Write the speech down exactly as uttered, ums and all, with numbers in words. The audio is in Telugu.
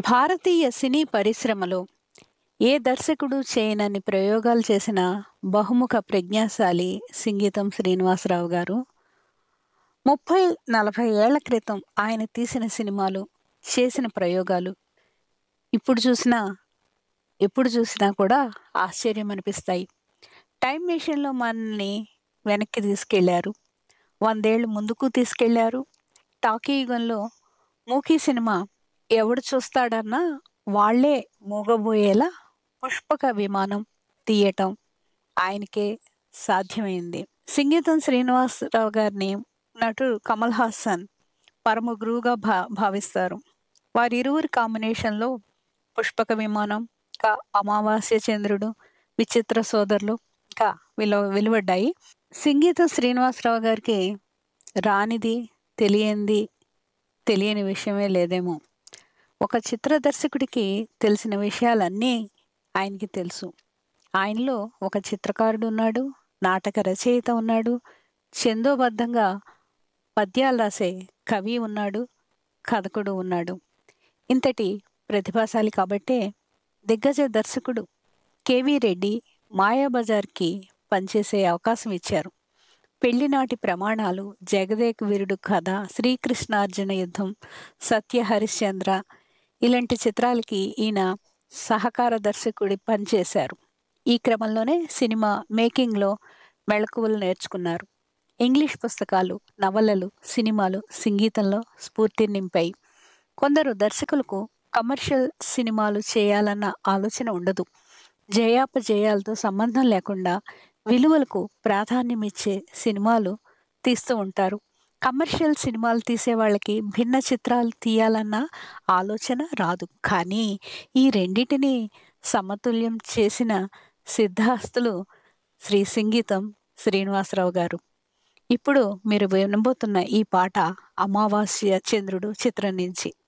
భారతీయ సినీ పరిశ్రమలో ఏ దర్శకుడు చేయనన్ని ప్రయోగాలు చేసిన బహుముఖ ప్రజ్ఞాశాలి సింగీతం శ్రీనివాసరావు గారు. ముప్పై, నలభై ఏళ్ల క్రితం ఆయన తీసిన సినిమాలు, చేసిన ప్రయోగాలు ఇప్పుడు చూసినా, ఎప్పుడు చూసినా కూడా ఆశ్చర్యం అనిపిస్తాయి. టైమ్ మెషిన్‌లో మనల్ని వెనక్కి తీసుకెళ్లారు. వందేళ్లు ముందుకు తీసుకెళ్లారు. టాకీ యుగంలో 'మూకీ' సినిమా ఎవడు చూస్తాడన్నా వాళ్ళే మూగబోయేలా పుష్పక విమానం తీయటం ఆయనకే సాధ్యమైంది. సింగీతం శ్రీనివాసరావు గారిని నటుడు కమల్ హాసన్ పరమ గురువుగా భా భావిస్తారు. వారిరువురి కాంబినేషన్‌లో 'పుష్పక విమానం', ఇంకా 'అమావాస్య చంద్రుడు', 'విచిత్ర సోదరులు' ఇంకా వెలు వెలువడ్డాయి. సింగీతం శ్రీనివాసరావు గారికి రానిది, తెలియంది, తెలియని విషయమే లేదేమో! ఒక చిత్ర దర్శకుడికి తెలిసిన విషయాలన్నీ ఆయనకి తెలుసు. ఆయనలో ఒక చిత్రకారుడున్నాడు, నాటక రచయిత ఉన్నాడు, ఛందోబద్ధంగా పద్యాలు రాసే కవి ఉన్నాడు, కథకుడు ఉన్నాడు. ఇంతటి ప్రతిభాశాలి కాబట్టే దిగ్గజ దర్శకుడు కెవి రెడ్డి 'మాయాబజార్‌కి' పనిచేసే అవకాశం ఇచ్చారు. 'పెళ్లినాటి ప్రమాణాలు', 'జగదేక వీరుడు కథ', 'శ్రీకృష్ణార్జున యుద్ధం', 'సత్య హరిశ్చంద్ర' ఇలాంటి చిత్రాలకి ఈయన సహకార దర్శకుడి పనిచేశారు. ఈ క్రమంలోనే సినిమా మేకింగ్‌లో మెళకువలు నేర్చుకున్నారు. ఇంగ్లీష్ పుస్తకాలు, నవలలు, సినిమాలు సింగీతంలో స్ఫూర్తిని నింపాయి. కొందరు దర్శకులకు కమర్షియల్ సినిమాలు చేయాలన్న ఆలోచన ఉండదు. జయాపజయాలతో సంబంధం లేకుండా విలువలకు ప్రాధాన్యమిచ్చే సినిమాలు తీస్తూ ఉంటారు. కమర్షియల్ సినిమాలు తీసేవాళ్ళకి భిన్న చిత్రాలు తీయాలన్న ఆలోచన రాదు. కానీ ఈ రెండిటిని సమతుల్యం చేసిన సిద్ధహస్తులు శ్రీ సింగీతం శ్రీనివాసరావు గారు. ఇప్పుడు మీరు వినబోతున్న ఈ పాట 'అమావాస్య చంద్రుడు' చిత్రం నుంచి.